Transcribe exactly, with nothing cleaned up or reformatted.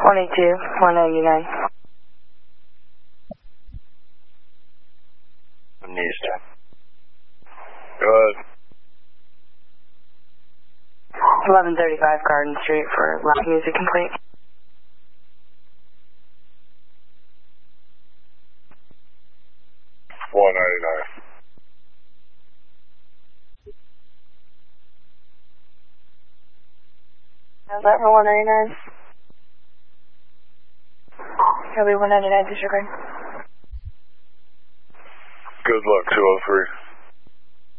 one eighty-two, one ninety-nine. East. Go ahead. eleven thirty-five Garden Street for loud music complete. one ninety-nine. How's that for one ninety-nine? He'll be one ninety-nine, disregard. Good luck, two oh three.